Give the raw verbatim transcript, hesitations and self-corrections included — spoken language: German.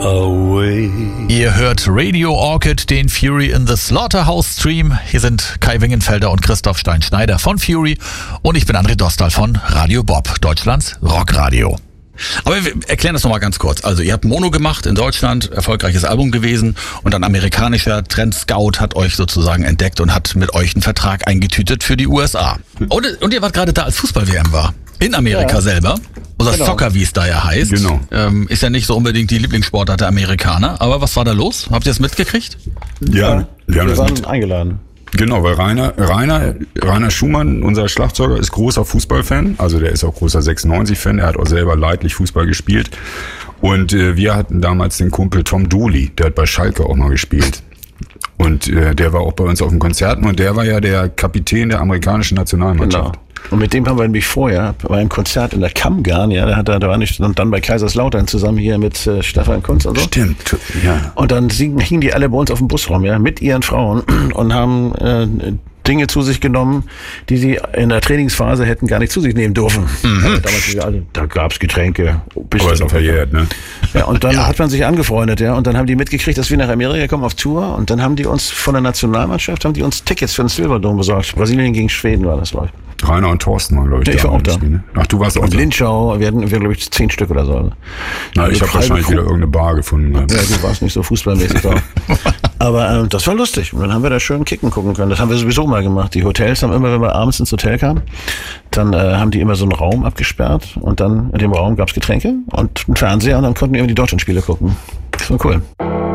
away. Ihr hört Radio Orchid, den Fury in the Slaughterhouse Stream. Hier sind Kai Wingenfelder und Christoph Stein-Schneider von Fury und ich bin André Dostal von Radio Bob, Deutschlands Rockradio. Aber wir erklären das nochmal ganz kurz. Also ihr habt Mono gemacht in Deutschland, erfolgreiches Album gewesen und ein amerikanischer Trendscout hat euch sozusagen entdeckt und hat mit euch einen Vertrag eingetütet für die U S A. Und, und ihr wart gerade da, als Fußball-W M war. In Amerika ja. selber. Oder genau. Soccer, wie es da ja heißt. Genau. Ähm, ist ja nicht so unbedingt die Lieblingssportart der Amerikaner. Aber was war da los? Habt ihr das mitgekriegt? Ja, ja wir haben wir das waren mit eingeladen. Genau, weil Rainer, Rainer, Rainer Schumann, unser Schlagzeuger, ist großer Fußballfan. Also der ist auch großer sechsundneunzig-Fan. Er hat auch selber leidlich Fußball gespielt. Und äh, wir hatten damals den Kumpel Tom Dooley, der hat bei Schalke auch mal gespielt. Und äh, der war auch bei uns auf den Konzerten und der war ja der Kapitän der amerikanischen Nationalmannschaft. Genau. Und mit dem haben wir nämlich vorher bei einem Konzert in der Kammgarn, ja, da hat er, da war nicht, und dann bei Kaiserslautern zusammen hier mit äh, Stefan Kunz und so. Stimmt, ja. Und dann hingen die alle bei uns auf dem Busraum, ja, mit ihren Frauen und haben äh, Dinge zu sich genommen, die sie in der Trainingsphase hätten gar nicht zu sich nehmen dürfen. Mhm. Also damals, alle, da gab's Getränke. Aber ist auch verjährt, ne? Ja, und dann ja. hat man sich angefreundet, ja, und dann haben die mitgekriegt, dass wir nach Amerika kommen auf Tour und dann haben die uns von der Nationalmannschaft, haben die uns Tickets für den Silverdome besorgt. Brasilien gegen Schweden war das, glaube ich. Rainer und Thorsten waren, glaube ich, ja, ich war auch da. Spiel, ne? Ach, du warst auch und da. Linschau, wir hatten, wir glaube ich, zehn Stück oder so. Na, ich habe wahrscheinlich wieder irgendeine Bar gefunden. Ja, du warst nicht so fußballmäßig da. Aber ähm, das war lustig. Und dann haben wir da schön kicken gucken können. Das haben wir sowieso mal gemacht. Die Hotels haben immer, wenn wir abends ins Hotel kamen, dann äh, haben die immer so einen Raum abgesperrt und dann in dem Raum gab's Getränke und einen Fernseher und dann konnten wir immer die deutschen Spiele gucken. Das war cool.